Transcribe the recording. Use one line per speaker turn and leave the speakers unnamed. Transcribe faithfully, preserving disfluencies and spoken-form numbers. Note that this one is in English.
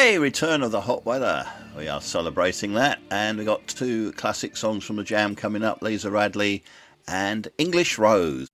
Hey, return of the hot weather. We are celebrating that, and we got two classic songs from the Jam coming up, Lisa Radley and English Rose.